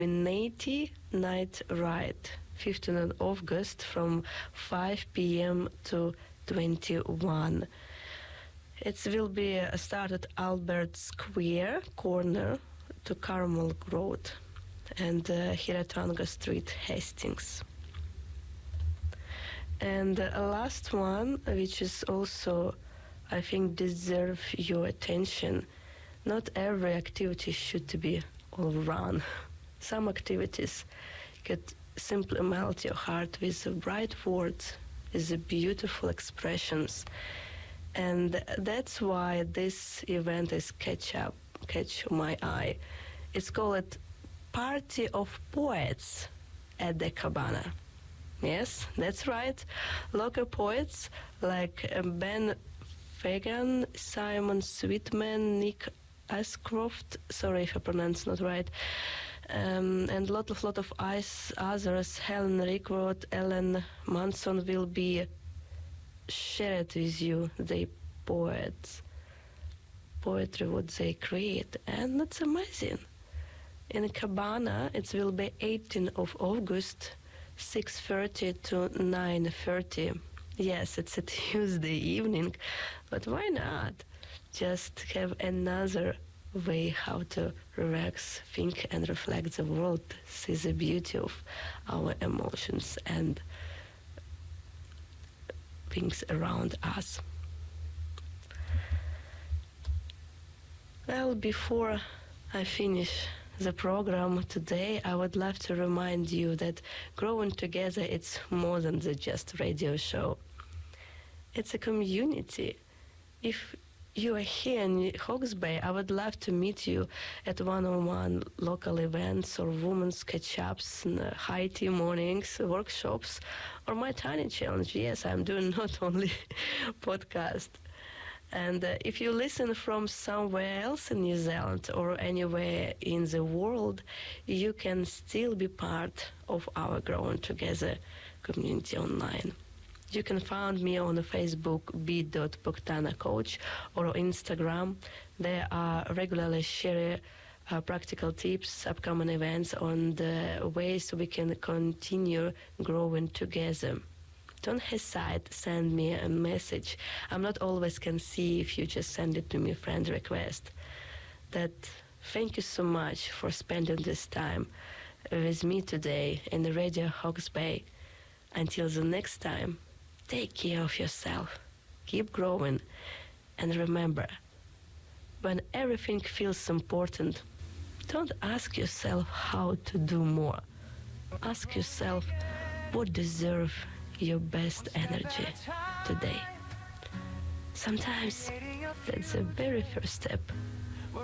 Illuminati Night Ride, 15th of August from 5 p.m. to 21. It will be started Albert Square corner to Carmel Road and Hiratonga Street, Hastings. And the last one, which is also, I think, deserve your attention. Not every activity should be all run. Some activities could simply melt your heart with the bright words, with the beautiful expressions. And that's why this event is catch my eye. It's called Party of Poets at the Cabana. Yes, that's right. Local poets like Ben Fagan, Simon Sweetman, Nick Ashcroft, sorry if I pronounce not right, and lot of others, Helen Rickroth, Ellen Manson will be shared with you their poetry, what they create, and it's amazing. In Cabana, it will be 18th of August, 6:30 to 9:30. Yes, it's a Tuesday evening, but why not? Just have another way how to relax, think, and reflect the world, see the beauty of our emotions and things around us. Well, before I finish the program today, I would love to remind you that Growing Together, it's more than just radio show. It's a community. If you are here in Hawke's Bay, I would love to meet you at one-on-one local events or women's catch-ups, high tea mornings, workshops, or my tiny challenge. Yes, I'm doing not only podcast. And if you listen from somewhere else in New Zealand or anywhere in the world, you can still be part of our Growing Together community online. You can find me on Facebook, b.bogdana.coach, or on Instagram. There are regularly share practical tips, upcoming events, on the ways we can continue growing together. Don't hesitate, send me a message. I'm not always can see if you just send it to me friend request. Thank you so much for spending this time with me today in the Radio Hawke's Bay. Until the next time, take care of yourself, keep growing, and remember, when everything feels important, don't ask yourself how to do more. Ask yourself what deserves your best energy today. Sometimes that's the very first step